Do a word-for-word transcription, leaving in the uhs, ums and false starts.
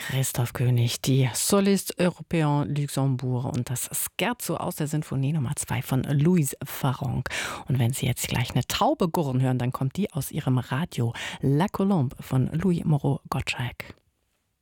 Christoph König, die Soliste Européen Luxembourg und das Scherzo aus der Sinfonie Nummer zwei von Louise Farrenc. Und wenn Sie jetzt gleich eine Taube gurren hören, dann kommt die aus ihrem Radio La Colombe von Louis Moreau Gottschalk.